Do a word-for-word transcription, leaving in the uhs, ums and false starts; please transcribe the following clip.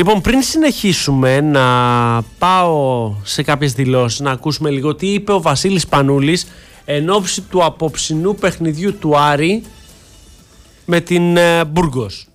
Λοιπόν, πριν συνεχίσουμε να πάω σε κάποιες δηλώσεις, να ακούσουμε λίγο τι είπε ο Βασίλης Πανούλης εν ώψη του απόψινού παιχνιδιού του Άρη με την ε, Μπουργκος.